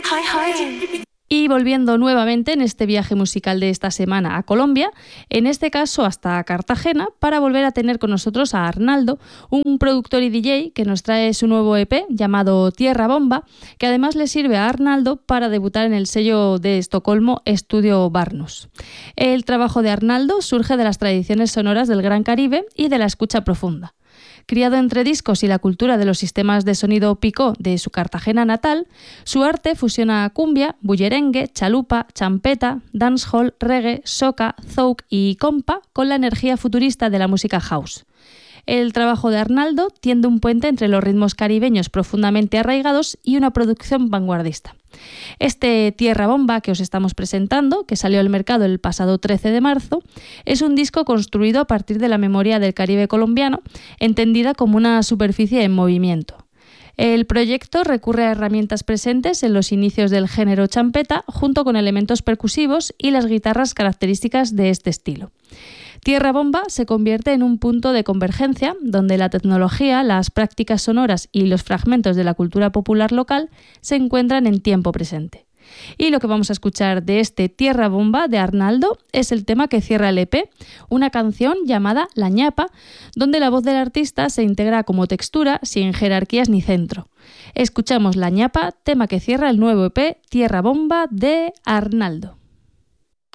Y volviendo nuevamente en este viaje musical de esta semana a Colombia, en este caso hasta Cartagena, para volver a tener con nosotros a Arnaldo, un productor y DJ que nos trae su nuevo EP llamado Tierra Bomba, que además le sirve a Arnaldo para debutar en el sello de Estocolmo Estudio Barnus. El trabajo de Arnaldo surge de las tradiciones sonoras del Gran Caribe y de la escucha profunda. Criado entre discos y la cultura de los sistemas de sonido picó de su Cartagena natal, su arte fusiona cumbia, bullerengue, chalupa, champeta, dancehall, reggae, soca, zouk y compa con la energía futurista de la música house. El trabajo de Arnaldo tiende un puente entre los ritmos caribeños profundamente arraigados y una producción vanguardista. Este Tierra Bomba que os estamos presentando, que salió al mercado el pasado 13 de marzo, es un disco construido a partir de la memoria del Caribe colombiano, entendida como una superficie en movimiento. El proyecto recurre a herramientas presentes en los inicios del género champeta, junto con elementos percusivos y las guitarras características de este estilo. Tierra Bomba se convierte en un punto de convergencia donde la tecnología, las prácticas sonoras y los fragmentos de la cultura popular local se encuentran en tiempo presente. Y lo que vamos a escuchar de este Tierra Bomba de Arnaldo es el tema que cierra el EP, una canción llamada La ñapa, donde la voz del artista se integra como textura sin jerarquías ni centro. Escuchamos La ñapa, tema que cierra el nuevo EP Tierra Bomba de Arnaldo.